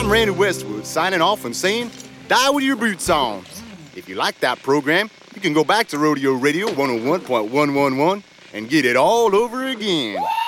I'm Randy Westwood, signing off and saying, die with your boots on. If you like that program, you can go back to Rodeo Radio 101.111 and get it all over again.